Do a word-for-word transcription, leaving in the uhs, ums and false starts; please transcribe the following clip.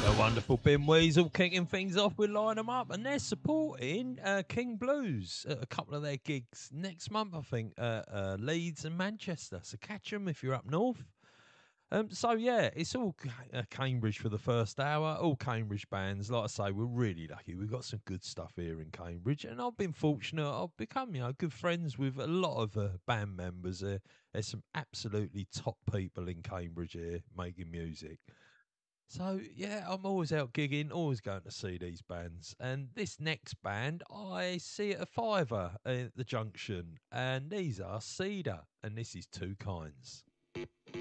Wonderful Ben Weasel kicking things off with Line 'em Up, and they're supporting uh, King Blues at a couple of their gigs next month, I think, uh, uh, Leeds and Manchester. So catch them if you're up north. Um, so yeah, it's all uh, Cambridge for the first hour, all Cambridge bands. Like I say, we're really lucky. We've got some good stuff here in Cambridge, and I've been fortunate. I've become, you know, good friends with a lot of uh, band members here. There's some absolutely top people in Cambridge here making music. So yeah, I'm always out gigging, always going to see these bands. And this next band, I see at a fiver at the junction, and these are Cedar, and this is Two Kinds.